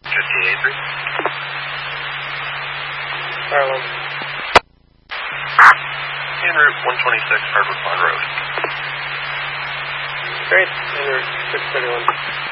1583. Fire alarm. En route 126 Hardwood Pond Road. Great. En route 631.